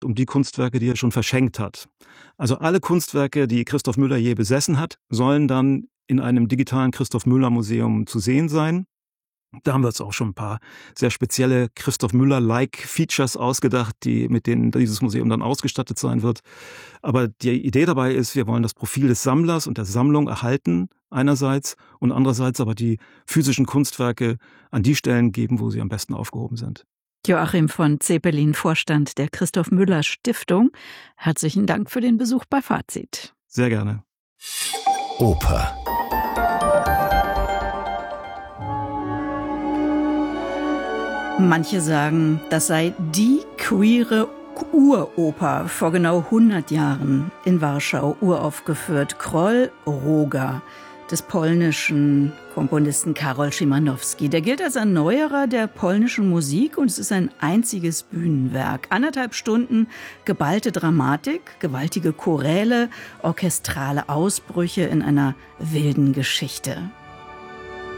um die Kunstwerke, die er schon verschenkt hat. Also alle Kunstwerke, die Christoph Müller je besessen hat, sollen dann in einem digitalen Christoph Müller Museum zu sehen sein. Da haben wir uns auch schon ein paar sehr spezielle Christoph Müller-like Features ausgedacht, mit denen dieses Museum dann ausgestattet sein wird. Aber die Idee dabei ist, wir wollen das Profil des Sammlers und der Sammlung erhalten einerseits und andererseits aber die physischen Kunstwerke an die Stellen geben, wo sie am besten aufgehoben sind. Joachim von Zepelin, Vorstand der Christoph Müller Stiftung. Herzlichen Dank für den Besuch bei Fazit. Sehr gerne. Oper. Manche sagen, das sei die queere Uroper, vor genau 100 Jahren in Warschau uraufgeführt. Król Roga des polnischen Komponisten Karol Szymanowski. Der gilt als Erneuerer der polnischen Musik und es ist ein einziges Bühnenwerk. 1,5 Stunden geballte Dramatik, gewaltige Choräle, orchestrale Ausbrüche in einer wilden Geschichte.